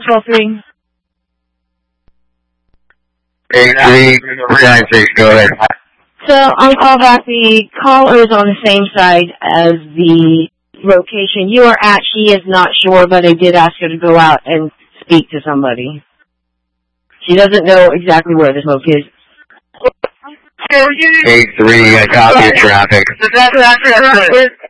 12-3. 8396, go ahead. So on callback, the caller is on the same side as the location you are at. She is not sure, but I did ask her to go out and speak to somebody. She doesn't know exactly where the smoke is. 83, I copy your traffic.